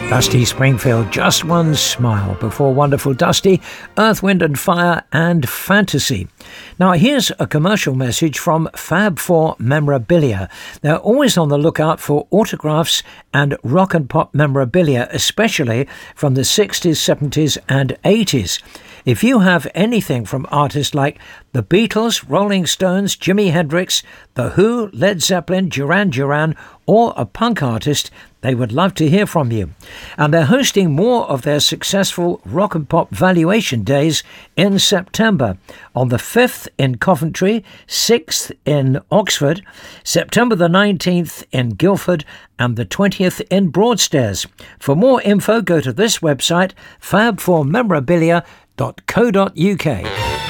Dusty Springfield, Just One Smile. Before Wonderful Dusty, Earth, Wind and Fire and Fantasy. Now here's a commercial message from Fab Four Memorabilia. They're always on the lookout for autographs and rock and pop memorabilia, especially from the 60s, 70s and 80s. If you have anything from artists like the Beatles, Rolling Stones, Jimi Hendrix, The Who, Led Zeppelin, Duran Duran, or a punk artist, they would love to hear from you. And they're hosting more of their successful rock and pop valuation days in September. On the 5th in Coventry, 6th in Oxford, September the 19th in Guildford, and the 20th in Broadstairs. For more info, go to this website, fab4memorabilia.co.uk.